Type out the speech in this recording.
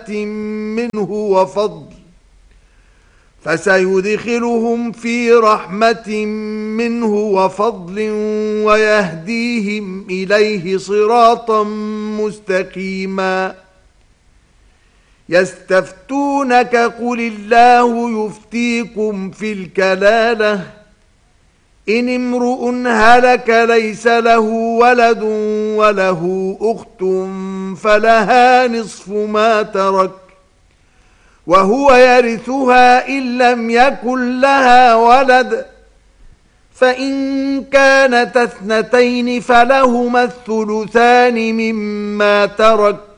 منه وفضل، فسيدخلهم في رحمة منه وفضل ويهديهم إليه صراطا مستقيما. يستفتونك قل الله يفتيكم في الكلالة إن امرؤ هلك ليس له ولد وله أخت فلها نصف ما ترك وهو يرثها إن لم يكن لها ولد، فإن كانت اثنتين فلهما الثلثان مما ترك